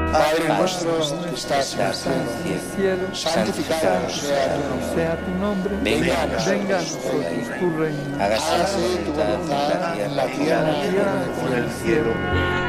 Padre nuestro que estás en el cielo, santificado sea tu nombre. Venga a nosotros tu reino. Hágase Hágase tu voluntad en la tierra como en el cielo.